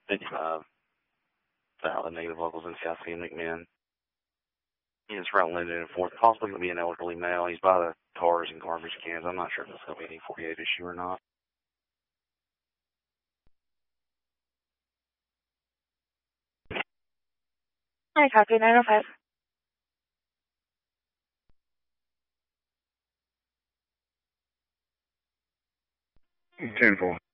55. Valid negative locals in South Sea McMinn. He's route limited in 4th. Possibly going to be an elderly male. He's by the cars and garbage cans. I'm not sure if it's going to be any 48 issue or not. I copy 905. 10-4.